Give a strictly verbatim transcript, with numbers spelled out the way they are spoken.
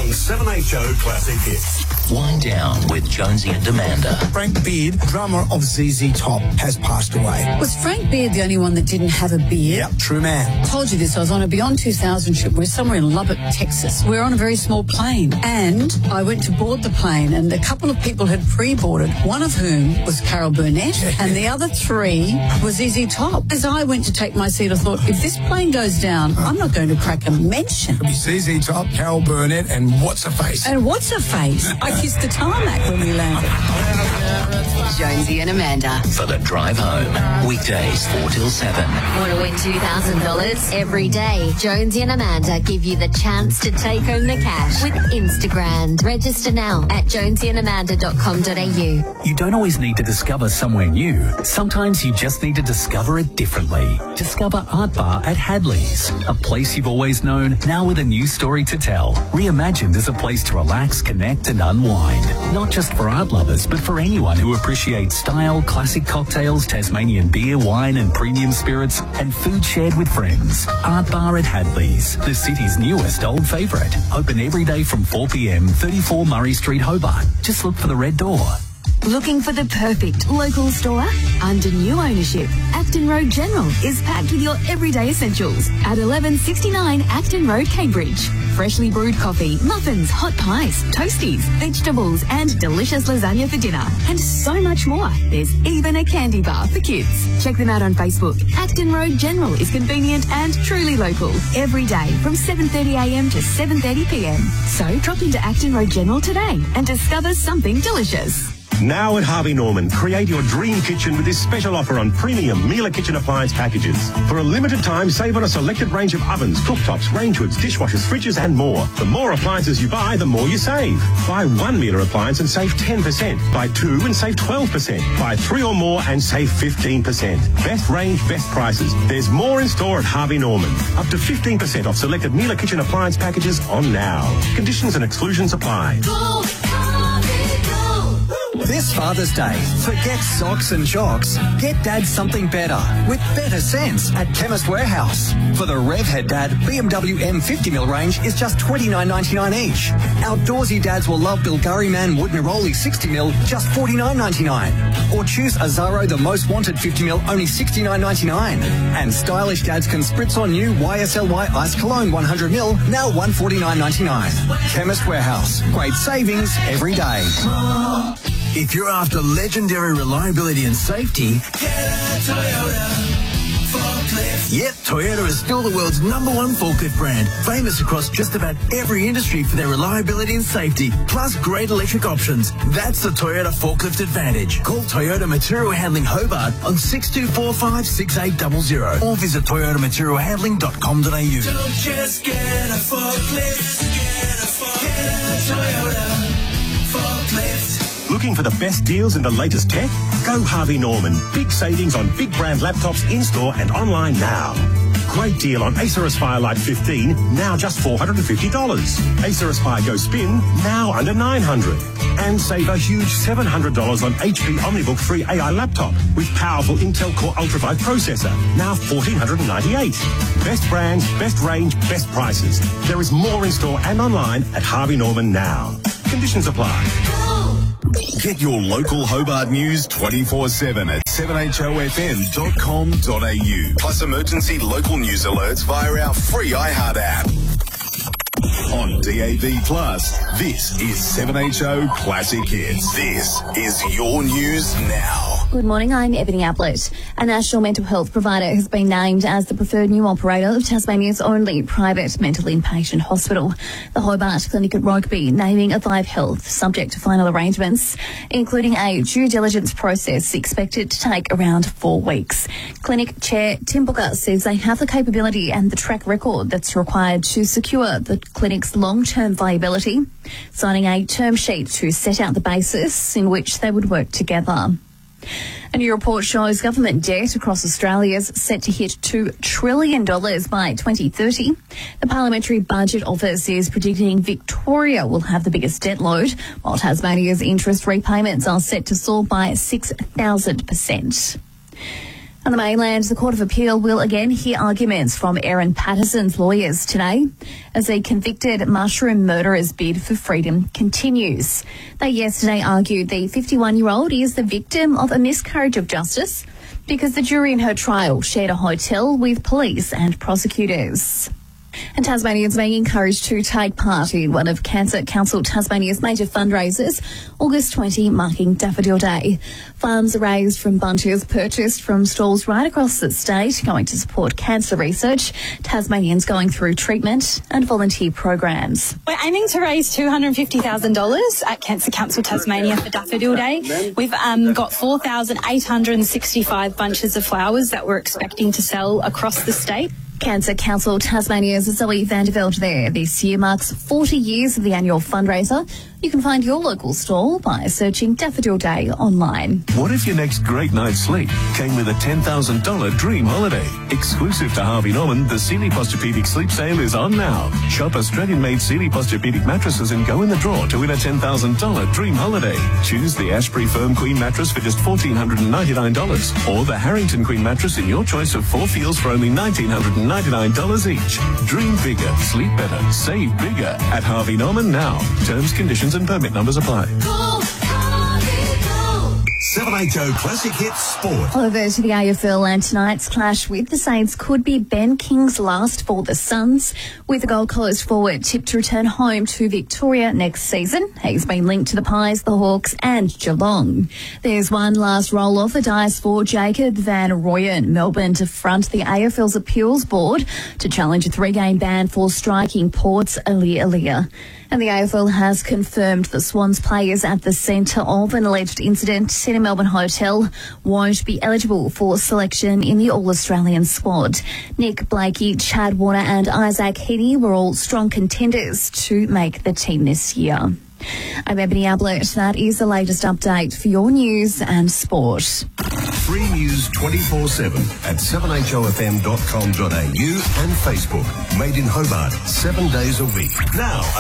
on seven H O Classic Hits. Wind Down with Jonesy and Amanda. Frank Beard, drummer of Z Z Top, has passed away. Was Frank Beard the only one that didn't have a beard? Yep, true man. Told you this, I was on a Beyond two thousand trip. We're somewhere in Lubbock, Texas. We're on a very small plane, and I went to board the plane, and a couple of people had pre-boarded, one of whom was Carol Burnett, and the other three was Z Z Top. As I went to take my seat, I thought, if this plane goes down, I'm not going to crack a mention. It'll be Z Z Top, Carol Burnett, and what's her face? And what's her face? I kissed the tarmac when we landed. Jonesy and Amanda. For the drive home. Weekdays four till seven. Want to win two thousand dollars? Every day, Jonesy and Amanda give you the chance to take home the cash with Instagram. Register now at jonesy and amanda dot com dot a u. You don't always need to discover somewhere new. Sometimes you just need to discover it differently. Discover Art Bar at Hadley's, a place you've always known, now with a new story to tell. Reimagined as a place to relax, connect and unwind. Not just for art lovers, but for anyone who appreciates style, classic cocktails, Tasmanian beer, wine and premium spirits, and food shared with friends. Art Bar at Hadley's, the city's newest old favourite. Open every day from four p m, thirty-four Murray Street, Hobart. Just look for the red door. Looking for the perfect local store? Under new ownership, Acton Road General is packed with your everyday essentials at eleven sixty-nine Acton Road, Cambridge. Freshly brewed coffee, muffins, hot pies, toasties, vegetables and delicious lasagna for dinner. And so much more. There's even a candy bar for kids. Check them out on Facebook. Acton Road General is convenient and truly local. Every day from seven thirty a m to seven thirty p m. So drop into Acton Road General today and discover something delicious. Now at Harvey Norman, create your dream kitchen with this special offer on premium Miele kitchen appliance packages. For a limited time, save on a selected range of ovens, cooktops, range hoods, dishwashers, fridges and more. The more appliances you buy, the more you save. Buy one Miele appliance and save ten percent. Buy two and save twelve percent. Buy three or more and save fifteen percent. Best range, best prices. There's more in store at Harvey Norman. Up to fifteen percent off selected Miele kitchen appliance packages on now. Conditions and exclusions apply. Go, Harvey, go. This Father's Day, forget socks and jocks. Get Dad something better with better sense at Chemist Warehouse. For the Revhead Dad, B M W M fifty mil range is just twenty-nine ninety-nine each. Outdoorsy dads will love Bilgari Man Wood Neroli sixty mil, just forty-nine ninety-nine. Or choose Azaro The Most Wanted fifty mil, only sixty-nine ninety-nine. And stylish dads can spritz on new Y S L Y Ice Cologne one hundred mil, now one forty-nine ninety-nine. Chemist Warehouse, great savings every day. If you're after legendary reliability and safety, get a Toyota forklift. Yep, Toyota is still the world's number one forklift brand, famous across just about every industry for their reliability and safety, plus great electric options. That's the Toyota Forklift Advantage. Call Toyota Material Handling Hobart on six two four five, six eight zero zero or visit toyota material handling dot com dot a u. Don't just get a forklift, get a forklift. Get a Toyota forklift. Looking for the best deals in the latest tech? Go Harvey Norman. Big savings on big brand laptops in-store and online now. Great deal on Acer Aspire Lite fifteen, now just four hundred fifty dollars. Acer Aspire Go Spin, now under nine hundred dollars. And save a huge seven hundred dollars on H P OmniBook three A I laptop with powerful Intel Core Ultra five processor, now one thousand four hundred ninety-eight dollars. Best brands, best range, best prices. There is more in store and online at Harvey Norman now. Conditions apply. Get your local Hobart news twenty-four seven at seven h o f m dot com dot a u. Plus emergency local news alerts via our free iHeart app. On D A B Plus, this is seven H O Classic Hits. This is your news now. Good morning, I'm Ebony Ablett. A national mental health provider has been named as the preferred new operator of Tasmania's only private mental inpatient hospital. The Hobart Clinic at Rugby naming a Vive Health, subject to final arrangements, including a due diligence process expected to take around four weeks. Clinic Chair Tim Booker says they have the capability and the track record that's required to secure the clinic's long-term viability, signing a term sheet to set out the basis in which they would work together. A new report shows government debt across Australia is set to hit two trillion dollars by twenty thirty. The Parliamentary Budget Office is predicting Victoria will have the biggest debt load, while Tasmania's interest repayments are set to soar by six thousand percent. On the mainland, the Court of Appeal will again hear arguments from Erin Patterson's lawyers today as a convicted mushroom murderer's bid for freedom continues. They yesterday argued the fifty-one-year-old is the victim of a miscarriage of justice because the jury in her trial shared a hotel with police and prosecutors. And Tasmanians being encouraged to take part in one of Cancer Council Tasmania's major fundraisers, August twentieth marking Daffodil Day. Funds raised from bunches purchased from stalls right across the state going to support cancer research, Tasmanians going through treatment and volunteer programs. We're aiming to raise two hundred fifty thousand dollars at Cancer Council Tasmania for Daffodil Day. We've um, got four thousand eight hundred sixty-five bunches of flowers that we're expecting to sell across the state. Cancer Council Tasmania's Zoe Vanderveld there. This year marks forty years of the annual fundraiser. You can find your local stall by searching Daffodil Day online. What if your next great night's sleep came with a ten thousand dollars dream holiday? Exclusive to Harvey Norman, the Sealy Posturepedic Sleep Sale is on now. Shop Australian-made Sealy Posturepedic mattresses and go in the draw to win a ten thousand dollars dream holiday. Choose the Ashbury Firm Queen mattress for just one thousand four hundred ninety-nine dollars or the Harrington Queen mattress in your choice of four feels for only one thousand nine hundred ninety-nine dollars each. Dream bigger, sleep better, save bigger at Harvey Norman now. Terms, conditions and permit numbers apply. seven H O Classic Hits Sport. Over to the A F L, and tonight's clash with the Saints could be Ben King's last for the Suns, with the Gold Coast forward tipped to return home to Victoria next season. He's been linked to the Pies, the Hawks and Geelong. There's one last roll off the dice for Jacob Van Rooyen, Melbourne to front the A F L's appeals board to challenge a three-game ban for striking Port's Ali Alia. And the A F L has confirmed the Swans players at the centre of an alleged incident in a Melbourne hotel won't be eligible for selection in the All-Australian squad. Nick Blakey, Chad Warner and Isaac Heaney were all strong contenders to make the team this year. I'm Ebony Ablett. That is the latest update for your news and sport. Free news twenty-four seven at seven H O F M dot com dot A U and Facebook. Made in Hobart, seven days a week. Now,